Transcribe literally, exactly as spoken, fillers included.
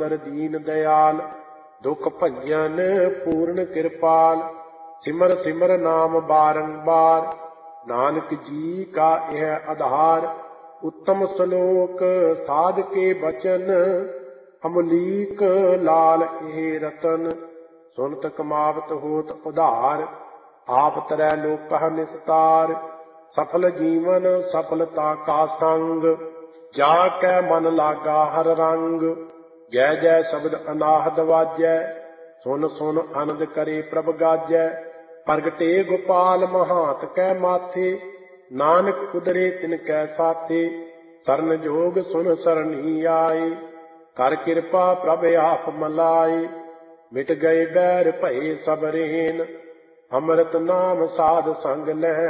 दामोदर दीन दयाल, दुख भंजन पूर्ण कृपाल। सिमर सिमर नाम बारंबार, नानक जी का यह आधार। उत्तम श्लोक साध के बचन, अमलीक लाल एह रतन। सुनत कमावत होत उधार, आप तरह लोक निस्तार। सफल जीवन सफलता का संग, जाकै मन लागा हर रंग। जय जय शब्द अनाहद वाजै, सुन सुन आनंद करे प्रभ गाजै। प्रगटे गोपाल महात कै माथे, नानक उदरे तिनकै साथे। सरन जोग सुन सरनी आए, कर कृपा प्रभ आप मलाए। मिट गए बैर भये सब रेन, अमृत नाम साध संग लहै।